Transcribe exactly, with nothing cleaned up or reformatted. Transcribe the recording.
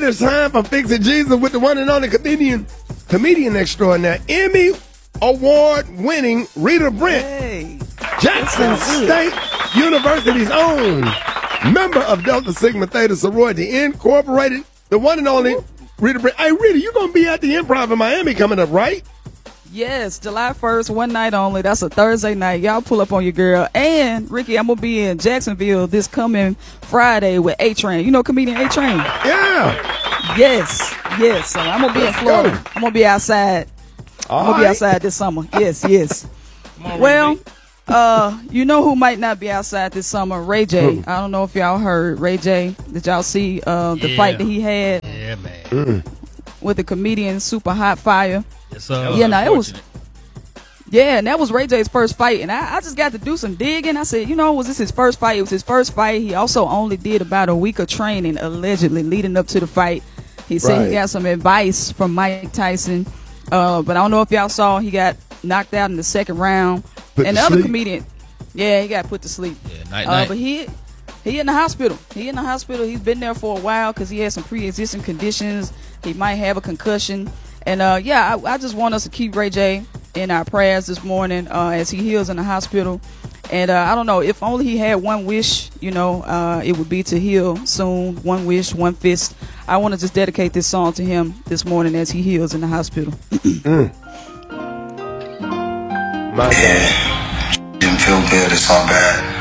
it's time for Fix It Jesus with the one and only comedian, comedian extraordinaire, Emmy Award-winning Rita Brent, hey. Jackson State University's own, member of Delta Sigma Theta Sorority Incorporated, the one and only Rita Brent. Hey, Rita, you gonna be at the Improv in Miami coming up, right? Yes, July first, one night only. That's a Thursday night. Y'all pull up on your girl. And, Ricky, I'm going to be in Jacksonville this coming Friday with A-Train. You know comedian A-Train? Yeah. Yes, yes. So I'm going to be in Florida. Go. I'm going to be outside. All I'm going right. to be outside this summer. Yes, yes. On, well, uh, you know who might not be outside this summer? Ray J. I don't know if y'all heard Ray J. Did y'all see uh, the yeah. fight that he had? Yeah, man. Mm. With the comedian Super Hot Fire. Yes, uh, yeah, no, it was. Yeah, and that was Ray J's first fight, and I, I just got to do some digging. I said, you know, was this his first fight? It was his first fight. He also only did about a week of training, allegedly, leading up to the fight. He said right. he got some advice from Mike Tyson, uh, but I don't know if y'all saw he got knocked out in the second round. Put and the other sleep. comedian, yeah, he got put to sleep. Yeah, night, uh, night. But he he in the hospital. He in the hospital. He's been there for a while because he had some pre-existing conditions. He might have a concussion. And, uh, yeah, I, I just want us to keep Ray J in our prayers this morning uh, as he heals in the hospital. And uh, I don't know, if only he had one wish, you know, uh, it would be to heal soon. One wish, one fist. I want to just dedicate this song to him this morning as he heals in the hospital. mm. My God. Didn't feel good. It's all bad.